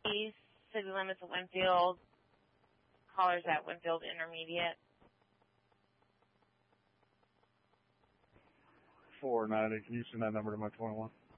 East, city limits of Winfield. Callers at Winfield Intermediate. 490. Can you send that number to my 21?